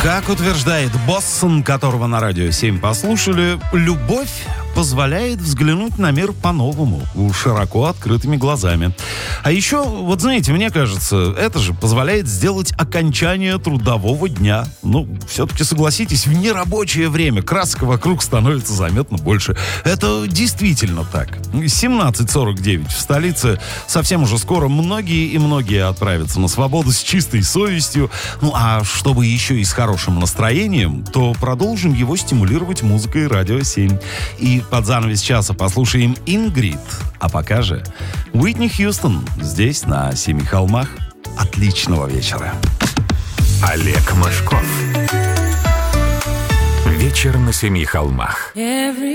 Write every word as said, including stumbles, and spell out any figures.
Как утверждает Боссон, которого на радио семь послушали, любовь позволяет взглянуть на мир по-новому, широко открытыми глазами. А еще, вот знаете, мне кажется, это же позволяет сделать окончание трудового дня. Ну, все-таки согласитесь, в нерабочее время красок вокруг становится заметно больше. Это действительно так. семнадцать сорок девять в столице. Совсем уже скоро многие и многие отправятся на свободу с чистой совестью. Ну, а чтобы еще и с хорошим настроением, то продолжим его стимулировать музыкой Радио семь. И под занавес часа послушаем Ингрид. А пока же Уитни Хьюстон здесь, на Семи холмах. Отличного вечера. Олег Мошков. Вечер на Семи холмах.